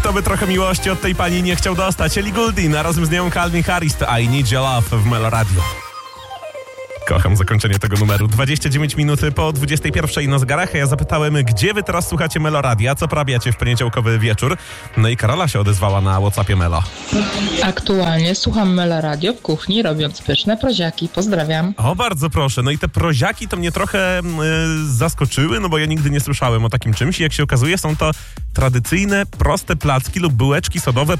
kto by trochę miłości od tej pani nie chciał dostać? Ellie Goulding, a razem z nią Calvin Harris, to I Need Your Love w Melo Radio. Kocham zakończenie tego numeru. 29 minut po 21 na zegarach. Ja zapytałem, gdzie wy teraz słuchacie Melo Radia, co porabiacie w poniedziałkowy wieczór. No i Karola się odezwała na WhatsAppie Melo. Aktualnie słucham Melo Radio w kuchni, robiąc pyszne proziaki. Pozdrawiam. O, bardzo proszę. No i te proziaki to mnie trochę zaskoczyły, no bo ja nigdy nie słyszałem o takim czymś. I jak się okazuje, są to tradycyjne, proste placki lub bułeczki sodowe